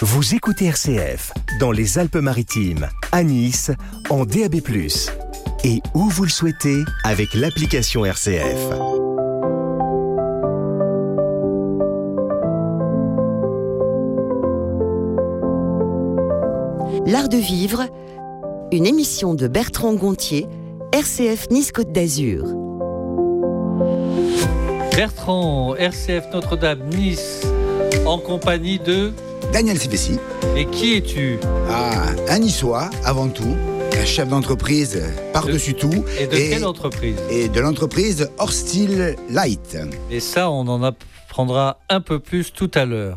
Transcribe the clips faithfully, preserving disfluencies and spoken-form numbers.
Vous écoutez R C F dans les Alpes-Maritimes, à Nice, en D A B plus, et où vous le souhaitez avec l'application R C F. L'art de vivre, une émission de Bertrand Gontier, R C F Nice-Côte d'Azur. Bertrand, R C F Notre-Dame, Nice, en compagnie de... Daniel Sipessi. Et qui es-tu ? Ah, un Niçois, avant tout, un chef d'entreprise par-dessus de... tout. Et de et... quelle entreprise ? Et de l'entreprise Horstil Light. Et ça, on en apprendra un peu plus tout à l'heure.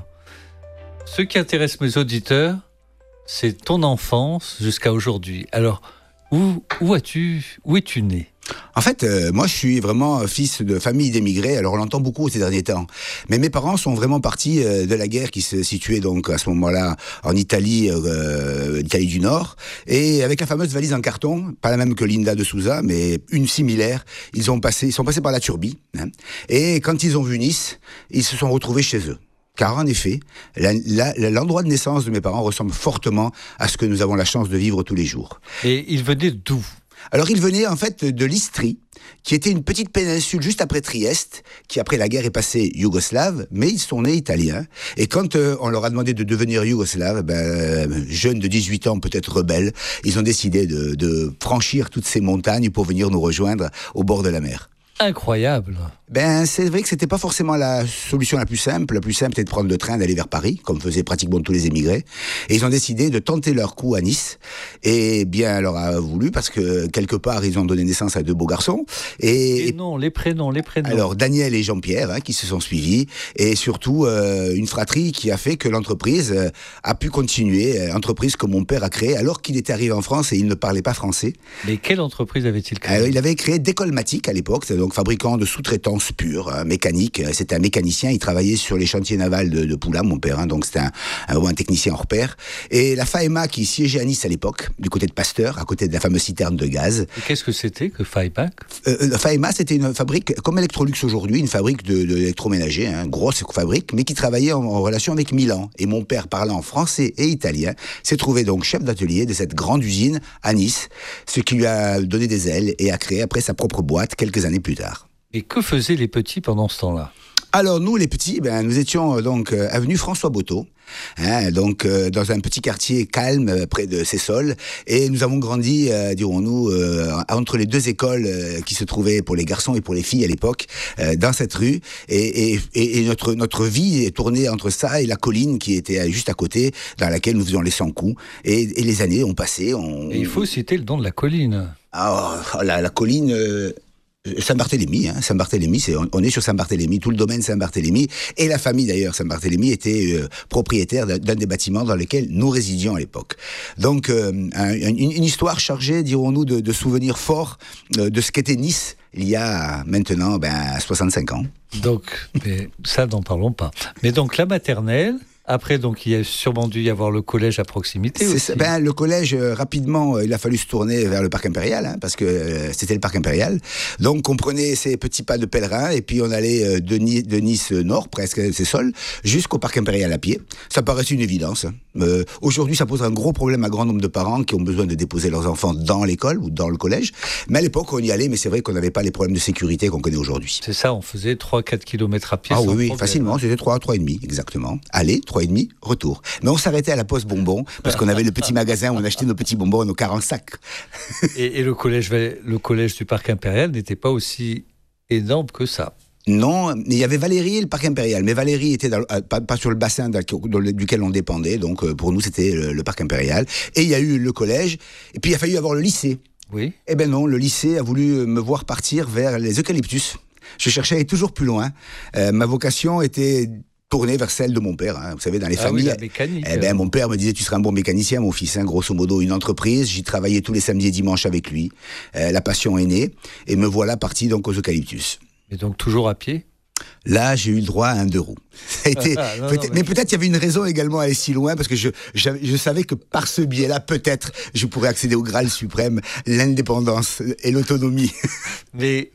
Ce qui intéresse mes auditeurs, c'est ton enfance jusqu'à aujourd'hui. Alors, où, où as-tu, où es-tu né ? En fait, euh, moi, je suis vraiment fils de famille d'émigrés. Alors, on l'entend beaucoup ces derniers temps. Mais mes parents sont vraiment partis euh, de la guerre qui se situait donc à ce moment-là en Italie, euh, Italie du Nord, et avec la fameuse valise en carton, pas la même que Linda de Souza, mais une similaire. Ils ont passé, ils sont passés par la Turbie, hein, et quand ils ont vu Nice, ils se sont retrouvés chez eux. Car en effet, la, la, l'endroit de naissance de mes parents ressemble fortement à ce que nous avons la chance de vivre tous les jours. Et ils venaient d'où ? Alors, ils venaient en fait de l'Istrie, qui était une petite péninsule juste après Trieste, qui après la guerre est passée yougoslave, mais ils sont nés italiens. Et quand euh, on leur a demandé de devenir yougoslaves, ben, jeunes de dix-huit ans, peut-être rebelles, ils ont décidé de, de franchir toutes ces montagnes pour venir nous rejoindre au bord de la mer. Incroyable. Ben, c'est vrai que c'était pas forcément la solution la plus simple. La plus simple était de prendre le train, d'aller vers Paris, comme faisaient pratiquement tous les émigrés. Et ils ont décidé de tenter leur coup à Nice. Et bien, leur a voulu, parce que quelque part, ils ont donné naissance à deux beaux garçons. Et, et non, les prénoms, les prénoms. Alors, Daniel et Jean-Pierre, hein, qui se sont suivis. Et surtout, euh, une fratrie qui a fait que l'entreprise euh, a pu continuer. Euh, entreprise que mon père a créée, alors qu'il était arrivé en France et il ne parlait pas français. Mais quelle entreprise avait-il créée ? Alors, il avait créé Décolmatique à l'époque, donc fabricant de sous-traitants pur, hein, mécanique. C'était un mécanicien, il travaillait sur les chantiers navals de, de Poula, mon père, hein, donc c'était un, un, un technicien hors pair. Et la FAEMA qui siégeait à Nice à l'époque, du côté de Pasteur, à côté de la fameuse citerne de gaz. Et qu'est-ce que c'était que FAEMA ? euh, FAEMA, c'était une fabrique, comme Electrolux aujourd'hui, une fabrique de, de électroménager, hein, grosse fabrique, mais qui travaillait en, en relation avec Milan. Et mon père, parlant français et italien, s'est trouvé donc chef d'atelier de cette grande usine à Nice, ce qui lui a donné des ailes et a créé après sa propre boîte quelques années plus tard. Et que faisaient les petits pendant ce temps-là ? Alors nous, les petits, ben, nous étions donc euh, avenue François Boteau, hein, donc euh, dans un petit quartier calme euh, près de Sessols, et nous avons grandi, euh, dirons-nous, euh, entre les deux écoles euh, qui se trouvaient pour les garçons et pour les filles à l'époque, euh, dans cette rue, et, et, et notre notre vie est tournée entre ça et la colline qui était juste à côté, dans laquelle nous faisions les cent coups, et, et les années ont passé. On... Et il faut citer le nom de la colline. Ah, la, la colline. Euh, Saint-Barthélemy, hein, Saint-Barthélemy, c'est, on, on est sur Saint-Barthélemy, tout le domaine Saint-Barthélemy, et la famille d'ailleurs Saint-Barthélemy était euh, propriétaire d'un, d'un des bâtiments dans lesquels nous résidions à l'époque. Donc euh, un, une, une histoire chargée, dirons-nous, de, de souvenirs forts euh, de ce qu'était Nice il y a maintenant ben, soixante-cinq ans. Donc, mais ça n'en parlons pas. Mais donc la maternelle... Après, donc, il y a sûrement dû y avoir le collège à proximité aussi. C'est, ben, le collège, euh, rapidement, euh, il a fallu se tourner vers le parc impérial, hein, parce que euh, c'était le parc impérial. Donc, on prenait ces petits pas de pèlerin, et puis on allait euh, de, Nice, de Nice Nord, presque, c'est Sol, jusqu'au parc impérial à pied. Ça paraissait une évidence. Hein. Euh, aujourd'hui, ça pose un gros problème à grand nombre de parents qui ont besoin de déposer leurs enfants dans l'école ou dans le collège. Mais à l'époque, on y allait, mais c'est vrai qu'on n'avait pas les problèmes de sécurité qu'on connaît aujourd'hui. C'est ça, on faisait trois à quatre kilomètres à pied. Ah sans oui, oui, problème. Facilement, c'était trois à trois virgule cinq, exactement. Aller, trois et demi, retour. Mais on s'arrêtait à la poste bonbons, parce qu'on avait le petit magasin où on achetait nos petits bonbons et nos quarante sacs. et, et le collège, le collège du parc impérial n'était pas aussi énorme que ça. Non, il y avait Valérie et le parc impérial, mais Valérie était dans, pas, pas sur le bassin dans, dans le, duquel on dépendait, donc euh, pour nous c'était le, le parc impérial. Et il y a eu le collège, et puis il a fallu avoir le lycée. Oui. Eh ben non, le lycée a voulu me voir partir vers les eucalyptus. Je cherchais à aller toujours plus loin. Euh, ma vocation était tournée vers celle de mon père. Hein. Vous savez, dans les ah familles. Oui, la mécanique. Eh ben, mon père me disait, tu seras un bon mécanicien, mon fils. Hein, grosso modo, une entreprise. J'y travaillais tous les samedis et dimanches avec lui. Euh, la passion est née, et me voilà parti donc aux eucalyptus. Et donc toujours à pied ? Là, j'ai eu le droit à un deux roues. Ça a été, ah, non, peut-être, non, mais... mais peut-être il y avait une raison également à aller si loin, parce que je, je, je savais que par ce biais-là, peut-être, je pourrais accéder au Graal suprême, l'indépendance et l'autonomie. Mais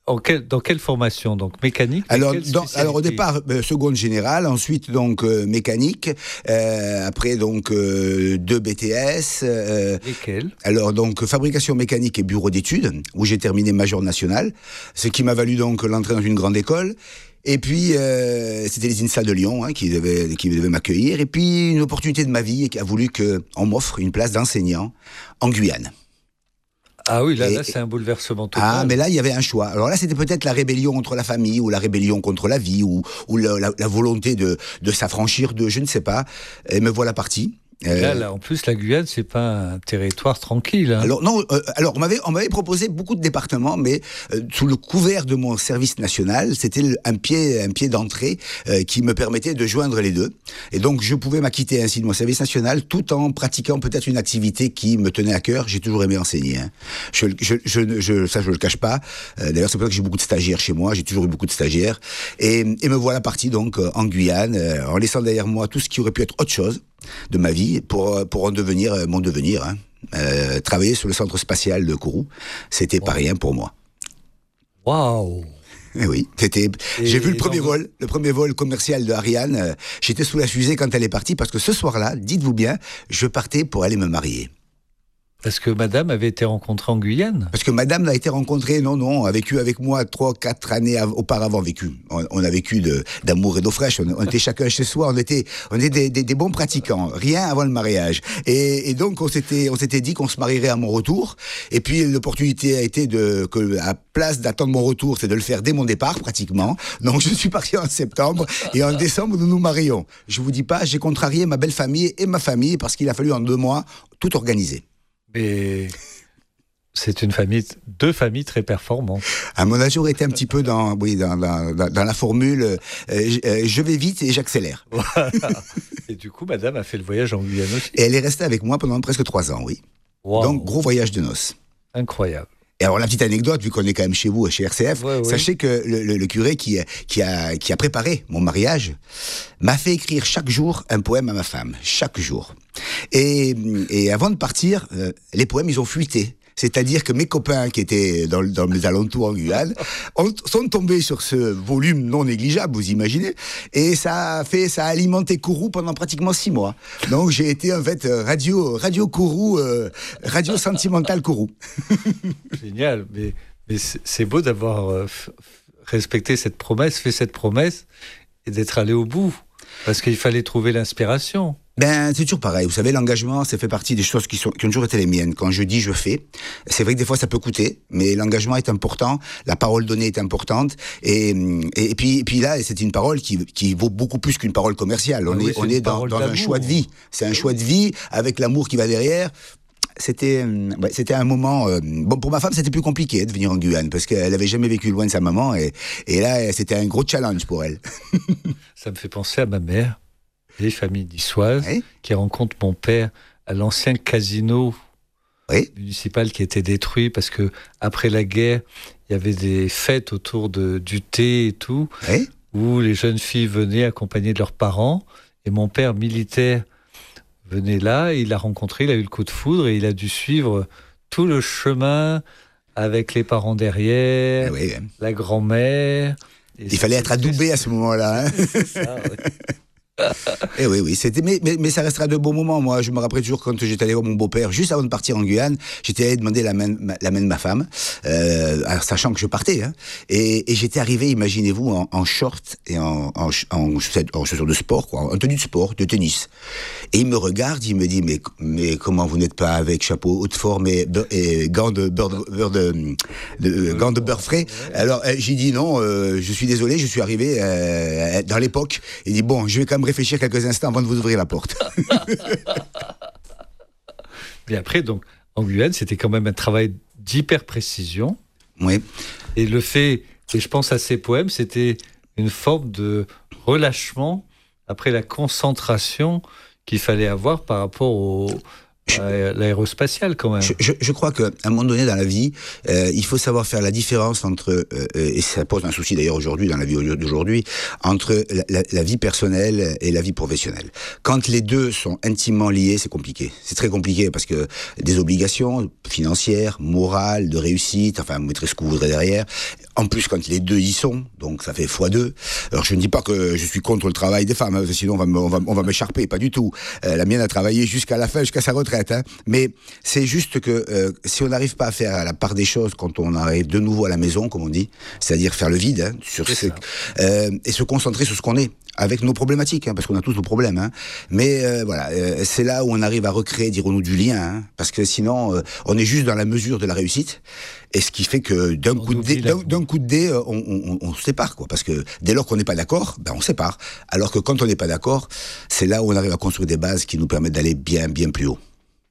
en quel, dans quelle formation? Donc mécanique? Alors, dans, alors au départ, euh, seconde générale, ensuite donc euh, mécanique, euh, après donc euh, deux B T S. Euh, Lesquels? Alors donc fabrication mécanique et bureau d'études, où j'ai terminé major national, ce qui m'a valu donc l'entrée dans une grande école. Et puis, euh, c'était les INSA de Lyon hein, qui devaient, qui devaient m'accueillir. Et puis, une opportunité de ma vie qui a voulu qu'on m'offre une place d'enseignant en Guyane. Ah oui, là, et, là c'est un bouleversement total. Ah, mais là, il y avait un choix. Alors là, c'était peut-être la rébellion contre la famille, ou la rébellion contre la vie, ou, ou la, la, la volonté de, de s'affranchir de, je ne sais pas. Et me voilà parti. Euh, là, là, en plus, la Guyane, c'est pas un territoire tranquille. Hein. Alors non, euh, alors on m'avait on m'avait proposé beaucoup de départements, mais euh, sous le couvert de mon service national, c'était un pied un pied d'entrée euh, qui me permettait de joindre les deux. Et donc je pouvais m'acquitter ainsi de mon service national, tout en pratiquant peut-être une activité qui me tenait à cœur. J'ai toujours aimé enseigner. Hein. Je, je, je, je, ça je le cache pas. Euh, d'ailleurs c'est pour ça que j'ai beaucoup de stagiaires chez moi. J'ai toujours eu beaucoup de stagiaires. Et, et me voilà parti donc euh, en Guyane, euh, en laissant derrière moi tout ce qui aurait pu être autre chose de ma vie pour pour en devenir mon devenir hein. euh, travailler sur le centre spatial de Kourou, c'était wow. pas rien pour moi. Waouh. Eh oui, c'était. Et j'ai vu le premier vol, le premier vol commercial de Ariane. Euh, j'étais sous la fusée quand elle est partie parce que ce soir-là, dites-vous bien, je partais pour aller me marier. Parce que madame avait été rencontrée en Guyane? Parce que madame a été rencontrée, non, non, a vécu avec moi trois, quatre années av- auparavant, vécu. On, on a vécu de, d'amour et d'eau fraîche, on, on était chacun chez soi, on était, on était des, des, des bons pratiquants, rien avant le mariage. Et, et donc, on s'était, on s'était dit qu'on se marierait à mon retour. Et puis, l'opportunité a été de, que, à place d'attendre mon retour, c'est de le faire dès mon départ, pratiquement. Donc, je suis parti en septembre, et en décembre, nous nous marions. Je vous dis pas, j'ai contrarié ma belle famille et ma famille, parce qu'il a fallu en deux mois tout organiser. Mais c'est une famille, deux familles très performantes. À mon âge, j'aurais été un petit peu dans, oui, dans, dans, dans la formule euh, je, je vais vite et j'accélère. Voilà. Et du coup, madame a fait le voyage en Guyane aussi. Et elle est restée avec moi pendant presque trois ans, oui. Wow. Donc, gros voyage de noces. Incroyable. Et alors, la petite anecdote, vu qu'on est quand même chez vous, chez R C F, ouais, sachez oui. que le, le, le curé qui, qui, a, qui a préparé mon mariage m'a fait écrire chaque jour un poème à ma femme. Chaque jour. Et, et avant de partir, euh, les poèmes, ils ont fuité. C'est-à-dire que mes copains qui étaient dans, dans les alentours en Guyane ont, sont tombés sur ce volume non négligeable, vous imaginez, et ça a fait, ça a alimenté Kourou pendant pratiquement six mois. Donc j'ai été en fait radio, radio Kourou, euh, radio sentimentale Kourou. Génial, mais, mais c'est beau d'avoir euh, respecté cette promesse, fait cette promesse, et d'être allé au bout, parce qu'il fallait trouver l'inspiration. Ben, c'est toujours pareil. Vous savez, l'engagement, ça fait partie des choses qui, sont, qui ont toujours été les miennes. Quand je dis, je fais. C'est vrai que des fois, ça peut coûter, mais l'engagement est important. La parole donnée est importante. Et, et, et puis, et puis là, c'est une parole qui, qui vaut beaucoup plus qu'une parole commerciale. On oui, est, on est dans, dans un choix de vie. C'est un choix de vie avec l'amour qui va derrière. C'était, ouais, c'était un moment. Euh, bon, pour ma femme, c'était plus compliqué de venir en Guyane parce qu'elle avait jamais vécu loin de sa maman et, et là, c'était un gros challenge pour elle. Ça me fait penser à ma mère. Les familles niçoises, oui. qui rencontrent mon père à l'ancien casino oui. municipal qui était détruit parce que après la guerre, il y avait des fêtes autour de, du thé et tout, oui. où les jeunes filles venaient accompagnées de leurs parents. Et mon père militaire venait là, il l'a rencontré, il a eu le coup de foudre et il a dû suivre tout le chemin avec les parents derrière, oui. la grand-mère. Il ça, fallait être adoubé à ce moment-là. Hein. C'est ça, oui. Eh oui, oui, c'était, mais, mais, mais ça restera de bons moments. Moi, je me rappelle toujours quand j'étais allé voir mon beau-père, juste avant de partir en Guyane, j'étais allé demander la main, la main de ma femme, euh, alors, sachant que je partais. Hein, et, et j'étais arrivé, imaginez-vous, en, en short et en, en, en, en chaussures de sport, quoi, en tenue de sport, de tennis. Et il me regarde, il me dit, mais, mais comment vous n'êtes pas avec chapeau haut de forme et, et gants de beurre de, beurre de, de, de gants de beurre frais. Alors j'ai dit non, euh, je suis désolé, je suis arrivé euh, dans l'époque. Il dit bon, je vais quand même réfléchir quelques instants avant de vous ouvrir la porte. Mais après, donc, en Guyane, c'était quand même un travail d'hyper-précision. Oui. Et le fait, et je pense à ces poèmes, c'était une forme de relâchement après la concentration qu'il fallait avoir par rapport au... à l'aérospatiale quand même. Je, je, je crois qu'à un moment donné dans la vie, euh, il faut savoir faire la différence entre, euh, et ça pose un souci d'ailleurs aujourd'hui, dans la vie d'aujourd'hui, entre la, la, la vie personnelle et la vie professionnelle. Quand les deux sont intimement liés, c'est compliqué. C'est très compliqué parce que des obligations financières, morales, de réussite, enfin, vous mettrez ce que vous voudrez derrière, En plus, quand les deux y sont, donc ça fait fois deux. Alors je ne dis pas que je suis contre le travail des femmes, hein, sinon on va, me, on va, on va m'écharper, pas du tout. Euh, la mienne a travaillé jusqu'à la fin, jusqu'à sa retraite. Hein. Mais c'est juste que euh, si on n'arrive pas à faire la part des choses quand on arrive de nouveau à la maison, comme on dit, c'est-à-dire faire le vide, hein, sur ce, euh, et se concentrer sur ce qu'on est, avec nos problématiques, hein, parce qu'on a tous nos problèmes. Hein. Mais euh, voilà, euh, c'est là où on arrive à recréer, dirons-nous, du lien, hein, parce que sinon, euh, on est juste dans la mesure de la réussite. Et ce qui fait que d'un coup de dé, d'un, d'un coup de dé, on, on, on se sépare, quoi. Parce que dès lors qu'on n'est pas d'accord, ben on se sépare. Alors que quand on n'est pas d'accord, c'est là où on arrive à construire des bases qui nous permettent d'aller bien, bien plus haut.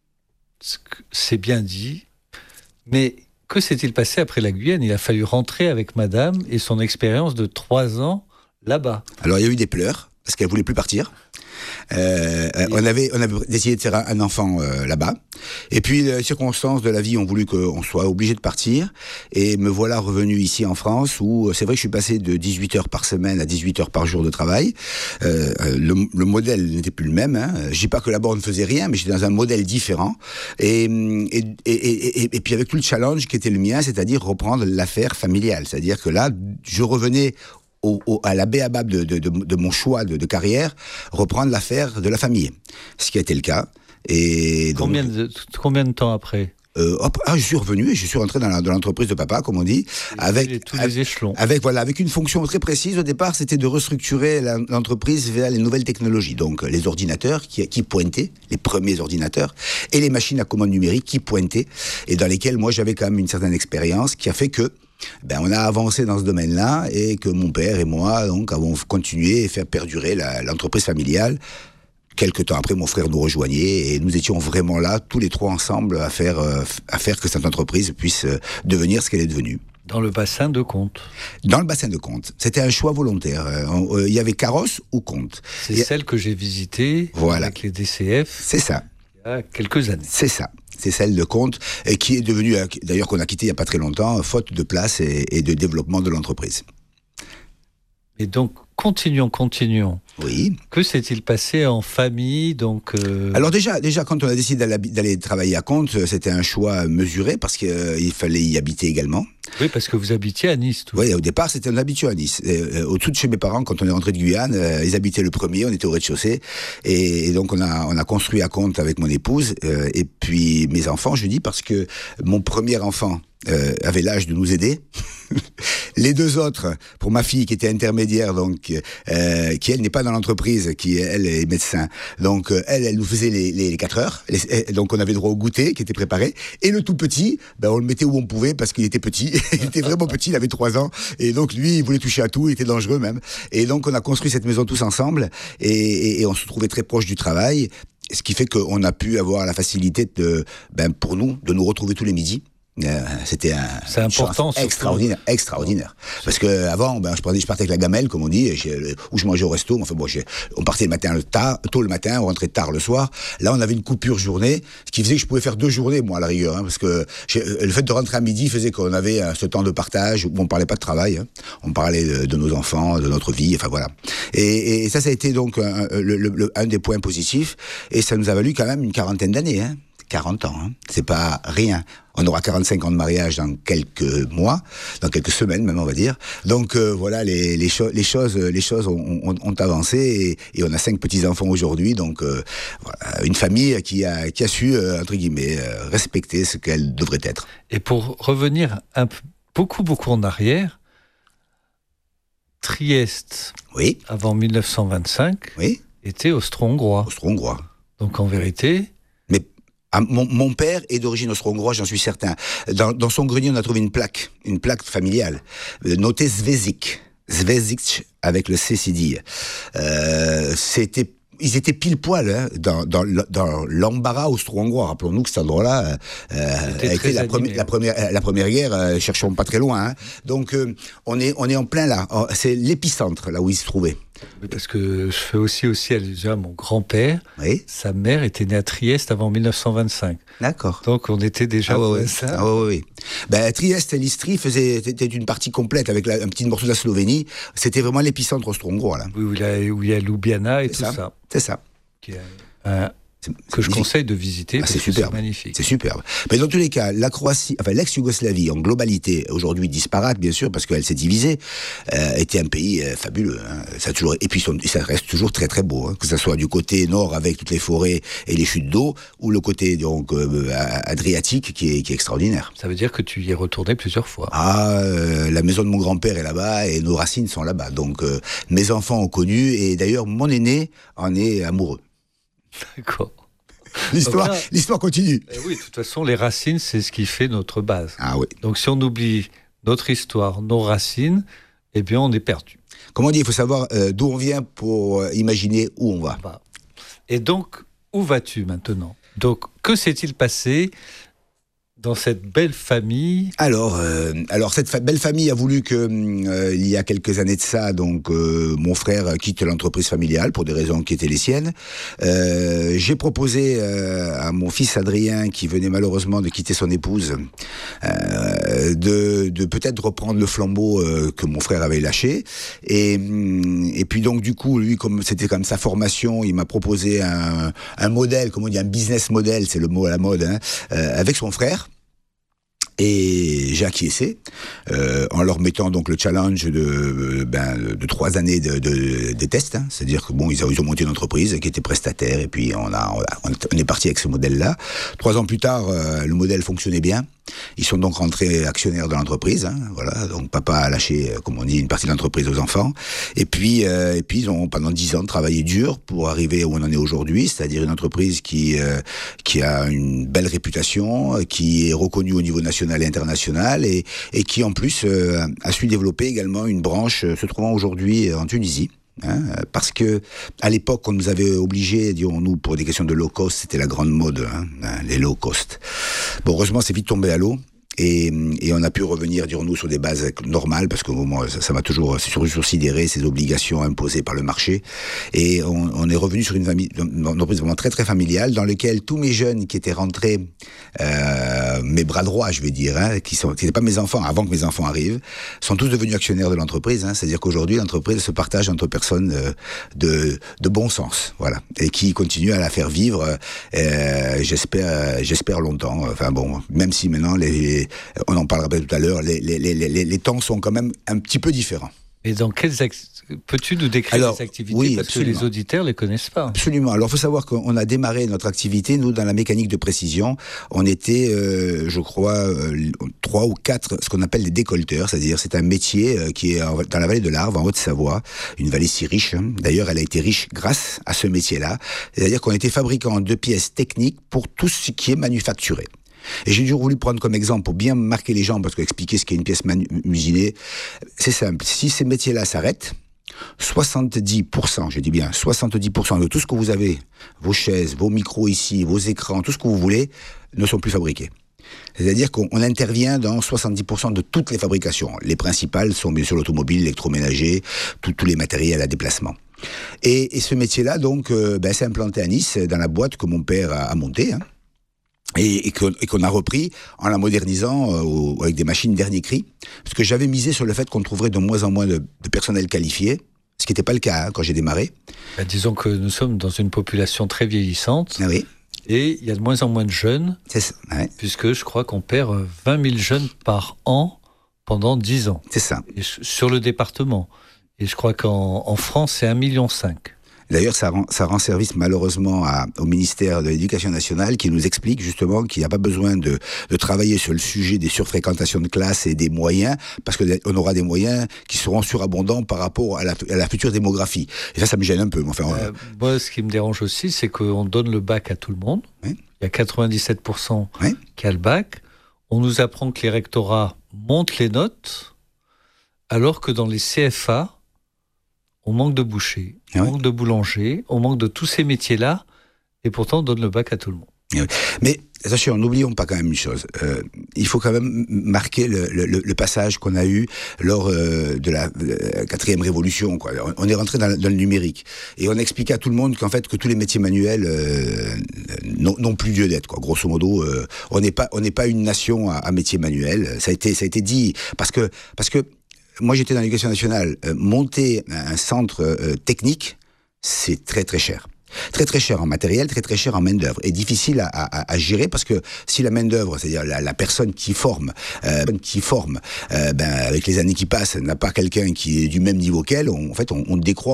C'est bien dit. Mais que s'est-il passé après la Guyane ? Il a fallu rentrer avec madame et son expérience de trois ans là-bas. Alors il y a eu des pleurs, parce qu'elle voulait plus partir. Euh, euh, on avait on avait décidé de faire un enfant euh, là-bas, et puis les circonstances de la vie ont voulu qu'on soit obligé de partir, et me voilà revenu ici en France, où c'est vrai que je suis passé de dix-huit heures par semaine à dix-huit heures par jour de travail. Euh, le, le modèle n'était plus le même, hein. Je dis pas que là-bas on ne faisait rien, mais j'étais dans un modèle différent, et et, et, et, et, et puis avec tout le challenge qui était le mien, c'est-à-dire reprendre l'affaire familiale, c'est-à-dire que là je revenais Au, au, à la béabab de, de, de, de mon choix de, de carrière, reprendre l'affaire de la famille. Ce qui a été le cas. Et donc, combien, de, combien de temps après euh, hop, ah, je suis revenu et je suis rentré dans, la, dans l'entreprise de papa, comme on dit, et avec les, tous les échelons. Avec voilà, avec une fonction très précise. Au départ, c'était de restructurer la, l'entreprise vers les nouvelles technologies, donc les ordinateurs qui, qui pointaient, les premiers ordinateurs, et les machines à commande numérique qui pointaient, et dans lesquelles moi j'avais quand même une certaine expérience, qui a fait que ben, on a avancé dans ce domaine-là, et que mon père et moi donc avons continué et fait perdurer la, l'entreprise familiale. Quelques temps après, mon frère nous rejoignait, et nous étions vraiment là, tous les trois ensemble, à faire, euh, à faire que cette entreprise puisse euh, devenir ce qu'elle est devenue. Dans le bassin de Contes. Dans le bassin de Contes. C'était un choix volontaire. Il euh, euh, y avait Carrosse ou Contes. C'est et... celle que j'ai visitée, voilà, avec les D C F. C'est ça. Il y a quelques années. C'est ça. C'est celle de Contes, et qui est devenue, d'ailleurs qu'on a quitté il n'y a pas très longtemps, faute de place et, et de développement de l'entreprise. Et donc, continuons, continuons. Oui. Que s'est-il passé en famille, donc euh... Alors déjà, déjà, quand on a décidé d'aller, d'aller travailler à Contes, c'était un choix mesuré, parce qu'il euh, fallait y habiter également. Oui, parce que vous habitiez à Nice. Tout. Oui, au départ, c'était un habitué à Nice. Euh, au-dessus de chez mes parents, quand on est rentré de Guyane, euh, ils habitaient le premier, on était au rez-de-chaussée, et, et donc on a, on a construit à Contes avec mon épouse, euh, et puis mes enfants, je dis, parce que mon premier enfant euh, avait l'âge de nous aider. Les deux autres, pour ma fille qui était intermédiaire, donc euh, qui elle n'est pas dans l'entreprise, qui elle est médecin, donc euh, elle, elle nous faisait les, les, les quatre heures, les, donc on avait droit au goûter qui était préparé, et le tout petit, ben on le mettait où on pouvait parce qu'il était petit, il était vraiment petit, il avait trois ans, et donc lui il voulait toucher à tout, il était dangereux même, et donc on a construit cette maison tous ensemble, et, et, et on se trouvait très proche du travail, ce qui fait qu'on a pu avoir la facilité de, ben pour nous, de nous retrouver tous les midis. Euh, c'était un c'est important, extraordinaire, extraordinaire. Parce que avant, ben, je partais, je partais avec la gamelle, comme on dit, et où je mangeais au resto. Enfin bon, j'ai, on partait le matin, le tard, tôt le matin, on rentrait tard le soir. Là, on avait une coupure journée, ce qui faisait que je pouvais faire deux journées, moi, à la rigueur, hein, parce que le fait de rentrer à midi faisait qu'on avait euh, ce temps de partage où on parlait pas de travail, hein, on parlait de, de nos enfants, de notre vie, enfin voilà. Et, et ça, ça a été donc un, le, le, un des points positifs, et ça nous a valu quand même une quarantaine d'années, hein. quarante ans, hein. C'est pas rien. On aura quarante-cinq ans de mariage dans quelques mois, dans quelques semaines même, on va dire. Donc euh, voilà, les, les, cho- les choses, les choses ont, ont, ont avancé, et, et on a cinq petits enfants aujourd'hui. Donc euh, voilà, une famille qui a, qui a su euh, entre guillemets euh, respecter ce qu'elle devrait être. Et pour revenir un peu, beaucoup beaucoup en arrière, Trieste, oui, avant dix-neuf cent vingt-cinq, oui, était austro-hongrois. Austro-hongrois. Donc en vérité. Ah, mon, mon père est d'origine austro-hongroise, j'en suis certain. Dans, dans son grenier, on a trouvé une plaque, une plaque familiale, euh, notée Zvezdik. Zvezdik avec le C C D. Euh, c'était, ils étaient pile poil hein, dans, dans, dans l'embarras austro-hongrois. Rappelons-nous que cet endroit-là euh, a été la, premi- la première, la première guerre. Euh, cherchons pas très loin. Hein. Donc euh, on est, on est en plein là. C'est l'épicentre là où ils se trouvaient. Parce que je fais aussi, aussi allusion à mon grand-père. Oui. Sa mère était née à Trieste avant dix-neuf cent vingt-cinq. D'accord. Donc on était déjà... Ah ouais, ouais. Ça. Ah ouais, ouais. Ben, Trieste et l'Istrie faisaient, c'était une partie complète avec la, un petit morceau de la Slovénie. C'était vraiment l'épicentre austro-hongrois. Là. Oui, où il y a, où il y a Ljubljana et c'est tout ça. ça. C'est ça. Qui est un, que je conseille de visiter, ah, parce c'est que superbe. c'est magnifique. C'est superbe. Mais dans tous les cas, la Croatie, enfin l'ex-Yougoslavie en globalité, aujourd'hui disparate bien sûr parce qu'elle s'est divisée, euh, était un pays euh, fabuleux. Hein. Ça a toujours, et puis son, ça reste toujours très très beau, hein, que ce soit du côté nord avec toutes les forêts et les chutes d'eau, ou le côté donc euh, adriatique qui est, qui est extraordinaire. Ça veut dire que tu y es retourné plusieurs fois. Ah, euh, la maison de mon grand-père est là-bas et nos racines sont là-bas. Donc euh, mes enfants ont connu et d'ailleurs mon aîné en est amoureux. D'accord. L'histoire, là, l'histoire continue. Euh, oui, de toute façon, les racines, c'est ce qui fait notre base. Ah oui. Donc si on oublie notre histoire, nos racines, eh bien on est perdu. Comme on dit, il faut savoir euh, d'où on vient pour euh, imaginer où on va. Et donc, où vas-tu maintenant ? Donc, que s'est-il passé dans cette belle famille ? Alors, euh, alors cette fa- belle famille a voulu que, euh, il y a quelques années de ça, donc euh, mon frère quitte l'entreprise familiale pour des raisons qui étaient les siennes. Euh, j'ai proposé euh, à mon fils Adrien, qui venait malheureusement de quitter son épouse, euh, de, de peut-être reprendre le flambeau euh, que mon frère avait lâché. Et, et puis donc du coup, lui, comme c'était comme sa formation, il m'a proposé un, un modèle, comment on dit, un business model, c'est le mot à la mode, hein, euh, avec son frère. Et j'ai acquiescé euh, en leur mettant donc le challenge de, ben, de trois années de, de, de tests. Hein. C'est-à-dire que bon, ils ont, ils ont monté une entreprise qui était prestataire et puis on a, on, a, on est parti avec ce modèle-là. Trois ans plus tard, euh, le modèle fonctionnait bien. Ils sont donc rentrés actionnaires de l'entreprise. Hein. Voilà, donc papa a lâché, comme on dit, une partie de l'entreprise aux enfants. Et puis, euh, et puis ils ont pendant dix ans travaillé dur pour arriver où on en est aujourd'hui, c'est-à-dire une entreprise qui euh, qui a une belle réputation, qui est reconnue au niveau national et international, et, et qui en plus euh, a su développer également une branche euh, se trouvant aujourd'hui en Tunisie. Hein, parce que à l'époque, on nous avait obligés, dirons-nous, pour des questions de low cost, c'était la grande mode, hein, les low cost. Bon, heureusement, c'est vite tombé à l'eau. Et, et on a pu revenir, dirons-nous, sur des bases normales, parce que moi, ça, ça m'a toujours, toujours sidéré, ces obligations imposées par le marché. Et on, on est revenu sur une, famille, une entreprise vraiment très très familiale, dans laquelle tous mes jeunes qui étaient rentrés, euh, mes bras droits, je vais dire, hein, qui sont, qui n'étaient pas mes enfants, avant que mes enfants arrivent, sont tous devenus actionnaires de l'entreprise. Hein, c'est-à-dire qu'aujourd'hui, l'entreprise se partage entre personnes euh, de, de bon sens, voilà, et qui continuent à la faire vivre, euh, j'espère, j'espère longtemps. Enfin bon, même si maintenant les on en parlera tout à l'heure, les, les, les, les, les temps sont quand même un petit peu différents. Et dans quelles ac... peux-tu nous décrire Alors, les activités, oui, parce absolument. que les auditeurs ne les connaissent pas. Absolument. Alors, il faut savoir qu'on a démarré notre activité, nous, dans la mécanique de précision. On était, euh, je crois, euh, trois ou quatre, ce qu'on appelle des décolteurs, c'est-à-dire c'est un métier euh, qui est en, dans la vallée de l'Arve, en Haute-Savoie, une vallée si riche. Hein. D'ailleurs, elle a été riche grâce à ce métier-là. C'est-à-dire qu'on était fabricant de pièces techniques pour tout ce qui est manufacturé. Et j'ai toujours voulu prendre comme exemple, pour bien marquer les gens, parce qu'expliquer ce qu'est une pièce manu- musinée, c'est simple. Si ces métiers-là s'arrêtent, soixante-dix pour cent, je dis bien, soixante-dix pour cent de tout ce que vous avez, vos chaises, vos micros ici, vos écrans, tout ce que vous voulez, ne sont plus fabriqués. C'est-à-dire qu'on on intervient dans soixante-dix pour cent de toutes les fabrications. Les principales sont bien sûr l'automobile, l'électroménager, tous les matériels à déplacement. Et, et ce métier-là, donc, euh, ben, s'est implanté à Nice, dans la boîte que mon père a, a montée, hein. Et, et, qu'on, et qu'on a repris en la modernisant euh, au, avec des machines dernier cri. Parce que j'avais misé sur le fait qu'on trouverait de moins en moins de, de personnel qualifié, ce qui n'était pas le cas hein, quand j'ai démarré. Ben, disons que nous sommes dans une population très vieillissante. Ah oui. Et il y a de moins en moins de jeunes, c'est ça, ouais. Puisque je crois qu'on perd vingt mille jeunes par an pendant dix ans. C'est ça. Et sur le département. Et je crois qu'en en France, c'est un virgule cinq million. D'ailleurs, ça rend, ça rend service malheureusement à, au ministère de l'Éducation nationale qui nous explique justement qu'il n'y a pas besoin de, de travailler sur le sujet des surfréquentations de classe et des moyens, parce qu'on aura des moyens qui seront surabondants par rapport à la, à la future démographie. Et ça, ça me gêne un peu. Enfin, euh, moi, ce qui me dérange aussi, c'est qu'on donne le bac à tout le monde. Oui. Il y a quatre-vingt-dix-sept pour cent oui. qui a le bac. On nous apprend que les rectorats montent les notes, alors que dans les C F A, on manque de bouchers, on ah oui. manque de boulangers, on manque de tous ces métiers-là, et pourtant on donne le bac à tout le monde. Ah oui. Mais sachez, n'oublions pas quand même une chose. Euh, il faut quand même marquer le, le, le passage qu'on a eu lors euh, de la euh, quatrième révolution. Quoi. On est rentré dans, dans le numérique et on expliquait à tout le monde qu'en fait que tous les métiers manuels euh, n'ont plus lieu d'être. Quoi. Grosso modo, euh, on n'est pas on n'est pas une nation à, à métiers manuels. Ça a été ça a été dit parce que parce que moi, j'étais dans l'éducation nationale. Euh, monter un centre euh, technique, c'est très très cher. Très très cher en matériel, très très cher en main d'œuvre, et difficile à, à, à gérer parce que si la main d'œuvre, c'est-à-dire la, la personne qui forme, euh, qui forme, euh, ben avec les années qui passent, n'a pas quelqu'un qui est du même niveau qu'elle, on, en fait on, on décroît.